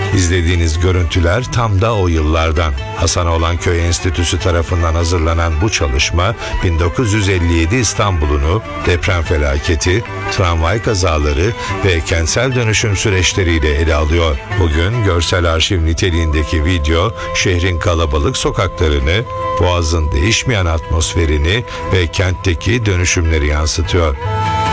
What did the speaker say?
İzlediğiniz görüntüler tam da o yıllardan. Hasanoğlanköy Enstitüsü tarafından hazırlanan bu çalışma 1957 İstanbul'unu deprem felaketi, tramvay kazaları ve kentsel dönüşüm süreçleriyle ele alıyor. Bugün görsel arşiv niteliğindeki video şehrin kalabalık sokaklarını, Boğaz'ın değişmeyen atmosferini ve kentteki dönüşümleri yansıtıyor.